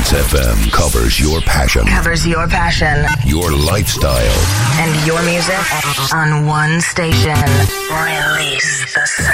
Dance FM covers your passion. Covers your passion. Your lifestyle. And your music on one station. Release the